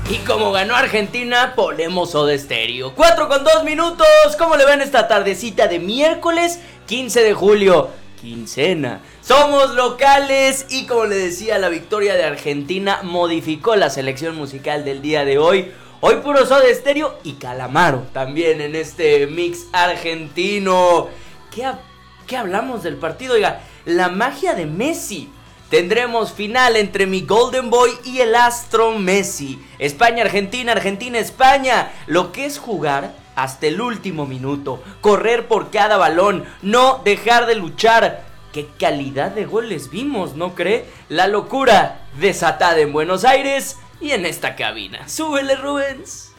Y como ganó Argentina, ponemos Soda Stereo. 4:02. ¿Cómo le ven esta tardecita de miércoles 15 de julio? Quincena. Somos locales y como le decía, la victoria de Argentina modificó la selección musical del día de hoy. Hoy puro Soda Stereo y Calamaro también en este mix argentino. ¿Qué hablamos del partido? Oiga, la magia de Messi. Tendremos final entre mi Golden Boy y el astro Messi. España-Argentina, Argentina-España. Lo que es jugar hasta el último minuto. Correr por cada balón. No dejar de luchar. Qué calidad de goles vimos, ¿no cree? La locura desatada en Buenos Aires y en esta cabina. ¡Súbele, Rubens!